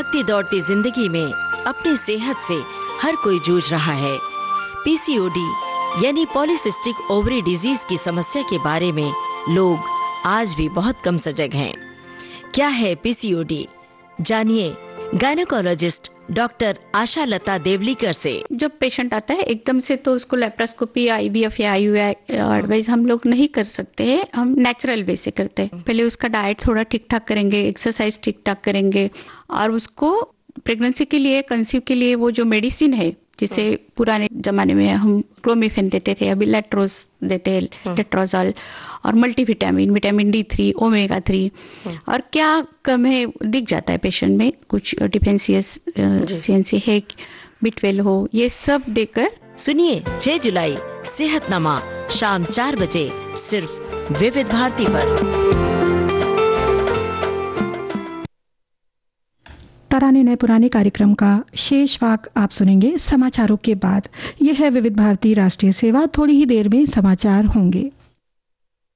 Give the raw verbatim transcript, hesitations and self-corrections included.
भागती दौड़ती जिंदगी में अपनी सेहत से हर कोई जूझ रहा है। पीसीओडी यानी पॉलीसिस्टिक ओवरी डिजीज की समस्या के बारे में लोग आज भी बहुत कम सजग हैं। क्या है पीसीओडी? जानिए गायनेकोलॉजिस्ट डॉक्टर आशा लता देवलीकर से। जब पेशेंट आता है एकदम से तो उसको लेप्रोस्कोपी या आईवीएफ या आईयूआई एडवाइस हम लोग नहीं कर सकते हैं, हम नेचुरल वे से करते हैं। पहले उसका डाइट थोड़ा ठीक ठाक करेंगे, एक्सरसाइज ठीक ठाक करेंगे और उसको प्रेगनेंसी के लिए, कंसीव के लिए वो जो मेडिसिन है जिसे पुराने जमाने में हम क्लोमिफेन देते थे, अभी लेट्रोज देते हैं, लेट्रोजॉल और multivitamin, vitamin D three, omega three और क्या कम है दिख जाता है पेशेंट में, कुछ डिफेंसियस सीएनसी है, बी ट्वेल्व हो, ये सब देकर। सुनिए छह जुलाई सेहतनामा शाम चार बजे सिर्फ विविध भारती पर। तराने नए पुराने कार्यक्रम का शेष भाग आप सुनेंगे समाचारों के बाद। यह है विविध भारती राष्ट्रीय सेवा। थोड़ी ही देर में समाचार होंगे।